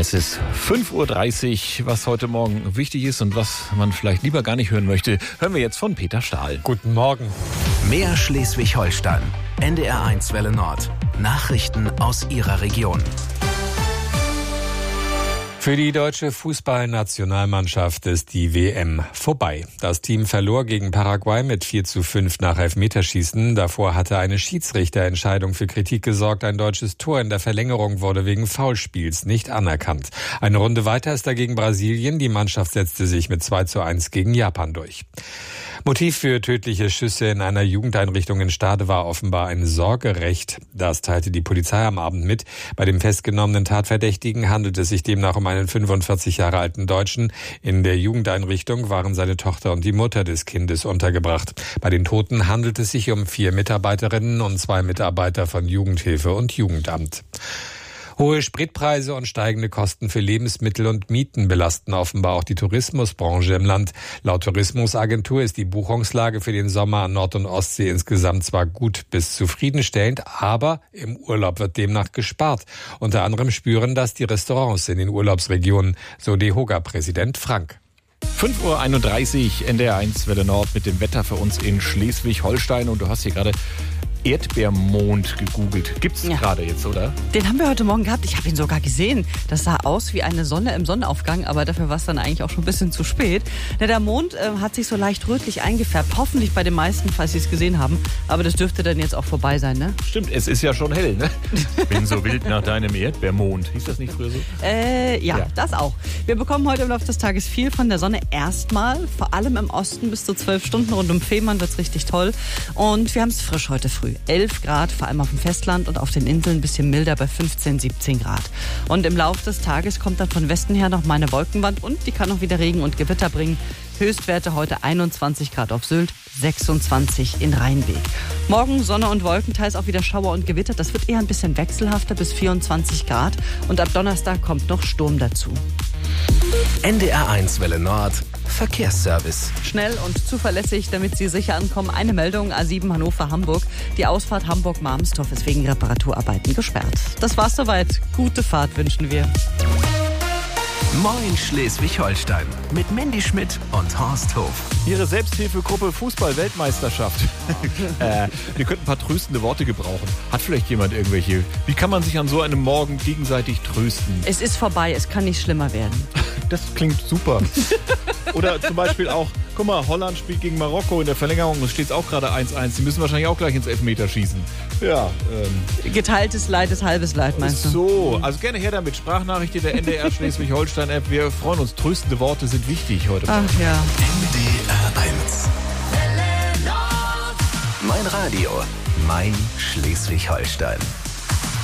Es ist 5:30 Uhr, was heute Morgen wichtig ist und was man vielleicht lieber gar nicht hören möchte, hören wir jetzt von Peter Stahl. Guten Morgen. Mehr Schleswig-Holstein. NDR1 Welle Nord. Nachrichten aus Ihrer Region. Für die deutsche Fußballnationalmannschaft ist die WM vorbei. Das Team verlor gegen Paraguay mit 4:5 nach Elfmeterschießen. Davor hatte eine Schiedsrichterentscheidung für Kritik gesorgt. Ein deutsches Tor in der Verlängerung wurde wegen Foulspiels nicht anerkannt. Eine Runde weiter ist dagegen Brasilien. Die Mannschaft setzte sich mit 2:1 gegen Japan durch. Motiv für tödliche Schüsse in einer Jugendeinrichtung in Stade war offenbar ein Sorgerecht. Das teilte die Polizei am Abend mit. Bei dem festgenommenen Tatverdächtigen handelt es sich demnach um einen 45 Jahre alten Deutschen. In der Jugendeinrichtung waren seine Tochter und die Mutter des Kindes untergebracht. Bei den Toten handelt es sich um 4 Mitarbeiterinnen und 2 Mitarbeiter von Jugendhilfe und Jugendamt. Hohe Spritpreise und steigende Kosten für Lebensmittel und Mieten belasten offenbar auch die Tourismusbranche im Land. Laut Tourismusagentur ist die Buchungslage für den Sommer an Nord- und Ostsee insgesamt zwar gut bis zufriedenstellend, aber im Urlaub wird demnach gespart. Unter anderem spüren das die Restaurants in den Urlaubsregionen, so DEHOGA-Präsident Frank. 5:31 Uhr, NDR1 Welle Nord mit dem Wetter für uns in Schleswig-Holstein. Und du hast hier gerade Erdbeermond gegoogelt. Gibt's gerade jetzt, oder? Den haben wir heute Morgen gehabt. Ich habe ihn sogar gesehen. Das sah aus wie eine Sonne im Sonnenaufgang, aber dafür war es dann eigentlich auch schon ein bisschen zu spät. Der Mond hat sich so leicht rötlich eingefärbt. Hoffentlich bei den meisten, falls sie es gesehen haben. Aber das dürfte dann jetzt auch vorbei sein, ne? Stimmt, es ist ja schon hell, ne? Bin so wild nach deinem Erdbeermond. Hieß das nicht früher so? Ja, das auch. Wir bekommen heute im Laufe des Tages viel von der Sonne. Erstmal, vor allem im Osten, bis zu 12 Stunden rund um Fehmarn wird's richtig toll. Und wir haben es frisch heute früh. 11 Grad, vor allem auf dem Festland und auf den Inseln ein bisschen milder bei 15, 17 Grad. Und im Laufe des Tages kommt dann von Westen her noch mal eine Wolkenwand und die kann auch wieder Regen und Gewitter bringen. Höchstwerte heute 21 Grad auf Sylt, 26 in Rheinweg. Morgen Sonne und Wolken, teils auch wieder Schauer und Gewitter. Das wird eher ein bisschen wechselhafter bis 24 Grad. Und ab Donnerstag kommt noch Sturm dazu. NDR1 Welle Nord. Verkehrsservice. Schnell und zuverlässig, damit Sie sicher ankommen. Eine Meldung, A7 Hannover-Hamburg. Die Ausfahrt Hamburg-Marmstorf ist wegen Reparaturarbeiten gesperrt. Das war's soweit. Gute Fahrt wünschen wir. Moin Schleswig-Holstein mit Mandy Schmidt und Horst Hof. Ihre Selbsthilfegruppe Fußball-Weltmeisterschaft. Wir könnten ein paar tröstende Worte gebrauchen. Hat vielleicht jemand irgendwelche? Wie kann man sich an so einem Morgen gegenseitig trösten? Es ist vorbei, es kann nicht schlimmer werden. Das klingt super. Oder zum Beispiel auch, guck mal, Holland spielt gegen Marokko in der Verlängerung. Es steht auch gerade 1:1. Die müssen wahrscheinlich auch gleich ins Elfmeterschießen. Ja. Geteiltes Leid ist halbes Leid, meinst du? So, also gerne her damit. Sprachnachricht in der NDR Schleswig-Holstein-App. Wir freuen uns. Tröstende Worte sind wichtig heute. Ach ja. NDR1. Mein Radio. Mein Schleswig-Holstein.